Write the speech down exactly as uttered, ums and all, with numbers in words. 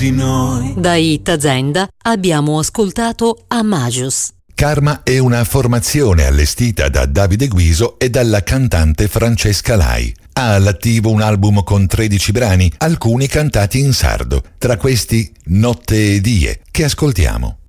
di noi. Da Hit Azienda abbiamo ascoltato Amadeus. Karma è una formazione allestita da Davide Guiso e dalla cantante Francesca Lai. Ha all'attivo un album con tredici brani, alcuni cantati in sardo. Tra questi Notte e Die, che ascoltiamo.